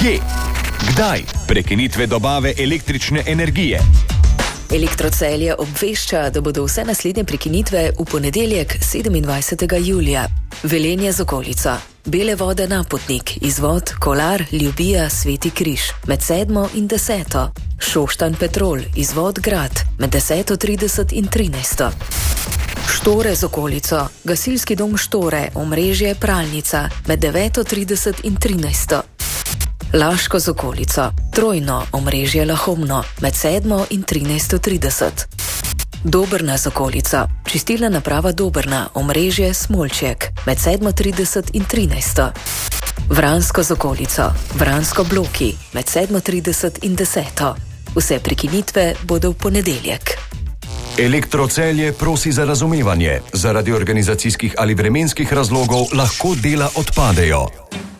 Kje? Kdaj? Prekinitve dobave električne energije. Elektrocelje obvešča, da bodo vse naslednje prekinitve v ponedeljek 27. julija. Velenje z okolico. Bele vode Napotnik, izvod Kolar, Ljubija, Sveti Križ med 7. in 10. Šoštanj Petrol, izvod Grad med 10:30 in 13. Štore z okolico. Gasilski dom Štore, omrežje Pralnica med 9:30 in 13. Laško z okolico. Trojno, omrežje Lahomno med 7. in 13:30. Dobrna z okolico. Čistilna naprava Dobrna, omrežje Smolček med 7:30 in 13. Vransko z okolico. Vransko bloki med 7:30 in 10. Vse prekinitve bodo v ponedeljek. Elektrocelje prosi za razumevanje. Zaradi organizacijskih ali vremenskih razlogov lahko dela odpadejo.